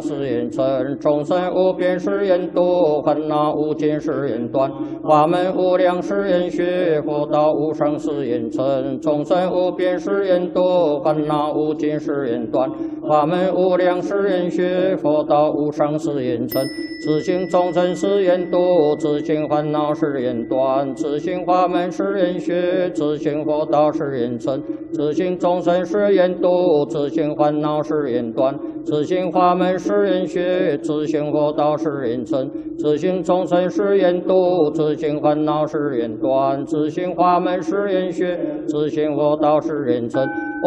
是因尘，众生无边誓愿度，烦恼无尽誓愿断，法门无量誓愿学，佛道无上誓愿成。众生无边誓愿度，烦恼无尽誓愿断，法门无量誓愿学，佛道无上誓愿成。自性众生誓愿度，自性烦恼誓愿断，自性法门誓愿学，自性佛道誓愿成。自性众生誓愿度，自性烦恼誓愿断，自性法门誓愿学，自性佛道誓愿成。自性众生誓愿度，自性烦恼誓愿断，自性法门誓愿学，自性佛道誓愿成。